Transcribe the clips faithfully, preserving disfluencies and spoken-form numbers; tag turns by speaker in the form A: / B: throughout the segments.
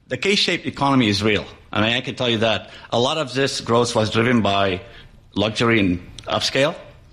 A: the K-shaped economy is real. I mean, I can tell you that. A lot of this growth was driven by luxury and upscale.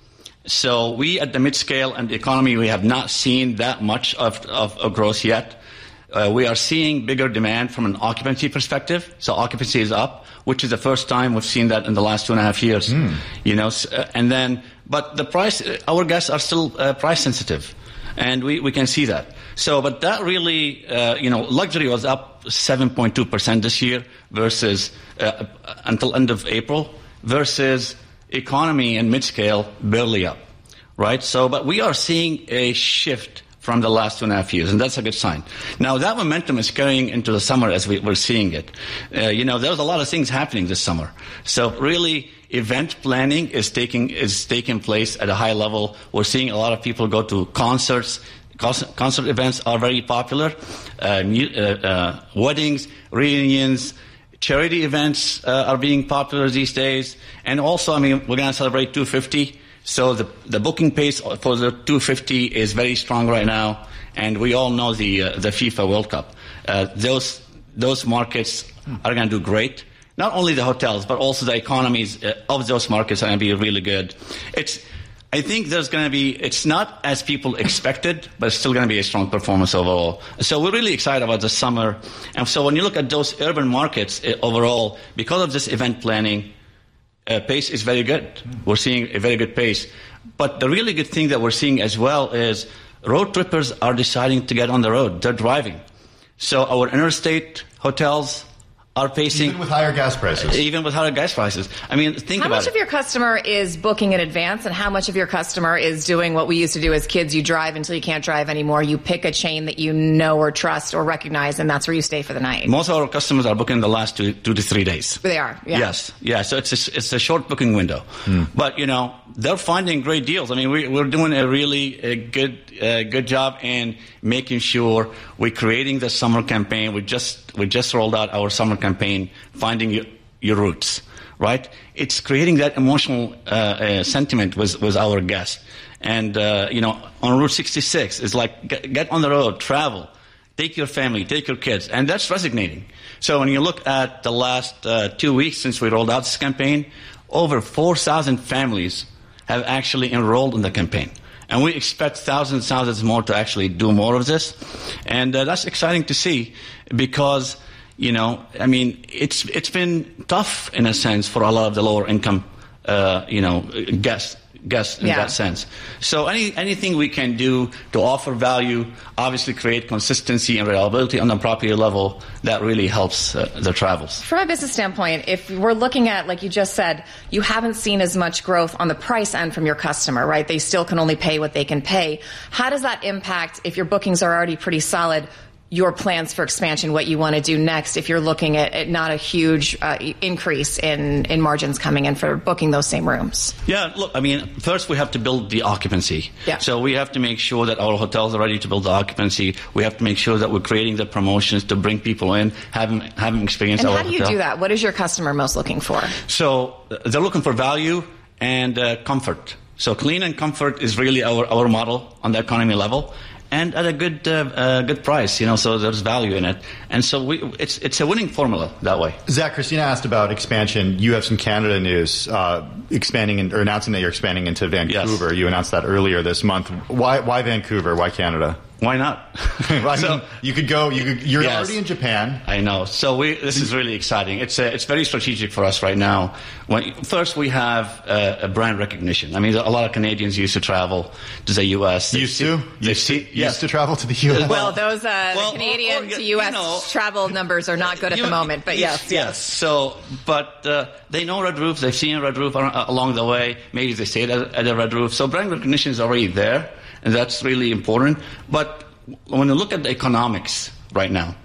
A: So we at the mid-scale and the economy, we have not seen that much of, of, of growth yet. Uh, we are seeing bigger demand from an occupancy perspective. So occupancy is up, which is the first time we've seen that in the last two and a half years. Mm. You know, and then, but the price, our guests are still uh, price sensitive, and we, we can see that. So, but that really, uh, you know, luxury was up seven point two percent this year versus uh, until end of April versus economy and mid-scale barely up, right? So, but we are seeing a shift from the last two and a half years, and that's a good sign. Now, that momentum is carrying into the summer as we, we're seeing it. Uh, you know, there's a lot of things happening this summer. So, really, event planning is taking is taking place at a high level. We're seeing a lot of people go to concerts. Concert events are very popular. Uh, uh, uh, weddings, reunions, charity events uh, are being popular these days. And also, I mean, we're going to celebrate two fifty. So the the booking pace for the two fifty is very strong right now. And we all know the uh, the FIFA World Cup. Uh, those those markets are going to do great. Not only the hotels, but also the economies of those markets are going to be really good. It's I think there's going to be, it's not as people expected, but it's still going to be a strong performance overall. So we're really excited about the summer. And so when you look at those urban markets overall, because of this event planning, uh, pace is very good. We're seeing a very good pace. But the really good thing that we're seeing as well is road trippers are deciding to get on the road. They're driving. So our interstate hotels are pacing.
B: Even with higher gas prices.
A: Even with higher gas prices. I mean, think
C: how
A: about it.
C: How much of your customer is booking in advance, and how much of your customer is doing what we used to do as kids? You drive until you can't drive anymore. You pick a chain that you know or trust or recognize, and that's where you stay for the night.
A: Most of our customers are booking the last two, two to three days.
C: They are, yeah.
A: Yes, yeah. So it's a, it's a short booking window. Mm. But, you know, they're finding great deals. I mean, we, we're doing a really a good uh, good job in making sure we're creating the summer campaign. We just we just rolled out our summer campaign, Finding Your, your Roots, right? It's creating that emotional uh, uh, sentiment with, with our guests. And, uh, you know, on Route sixty-six, it's like get, get on the road, travel, take your family, take your kids. And that's resonating. So when you look at the last uh, two weeks since we rolled out this campaign, over four thousand families have actually enrolled in the campaign. And we expect thousands, thousands more to actually do more of this. And uh, that's exciting to see because, you know, I mean, it's it's been tough in a sense for a lot of the lower income, uh, you know, guests. guests in yeah. that sense. So any anything we can do to offer value, obviously create consistency and reliability on the property level, that really helps uh, the travels.
C: From a business standpoint, if we're looking at, like you just said, you haven't seen as much growth on the price end from your customer, right? They still can only pay what they can pay. How does that impact, if your bookings are already pretty solid, your plans for expansion, what you want to do next if you're looking at, at not a huge uh, increase in, in margins coming in for booking those same rooms?
A: Yeah, look, I mean, first we have to build the occupancy.
C: Yeah.
A: So we have to make sure that our hotels are ready to build the occupancy. We have to make sure that we're creating the promotions to bring people in, having having experience
C: and
A: our
C: how do you
A: hotel.
C: do that? What is your customer most looking for?
A: So uh, they're looking for value and uh, comfort. So clean and comfort is really our, our model on the economy level. And at a good uh, uh, good price, you know, so there's value in it. And so we, it's it's a winning formula that way.
B: Zach, Christina asked about expansion. You have some Canada news, uh, expanding in, or announcing that you're expanding into Vancouver. Yes. You announced that earlier this month. Why why Vancouver? Why Canada?
A: Why not?
B: Well, I so, mean, you could go. You could, you're yes, already in Japan.
A: I know. So we, this is really exciting. It's a, it's very strategic for us right now. When, first, we have a, a brand recognition. I mean, a lot of Canadians used to travel to the U S.
B: Used to?
A: They
B: used,
A: see,
B: to,
A: yes.
B: used to travel to the U S.
C: Well, those uh,
A: well,
C: the Canadian
A: or, or,
C: to U S
A: you know,
C: travel numbers are not good at
A: you,
C: the moment. But yes, yes.
A: Yes. So, but uh, they know Red Roof. They've seen Red Roof along the way. Maybe they stayed at, at a Red Roof. So brand recognition is already there, and that's really important. But when you look at the economics right now,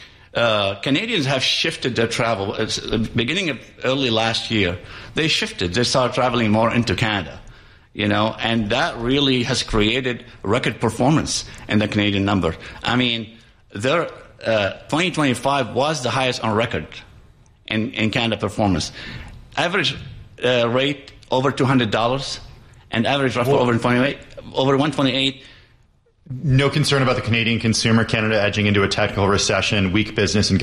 A: uh, Canadians have shifted their travel. It's the beginning of early last year, they shifted. They started traveling more into Canada, you know, and that really has created record performance in the Canadian number. I mean, their uh, twenty twenty-five was the highest on record in, in Canada performance. Average uh, rate over two hundred dollars, and average rate over twenty-eight, over one twenty-eight.
B: No concern about the Canadian consumer, Canada edging into a technical recession, weak business and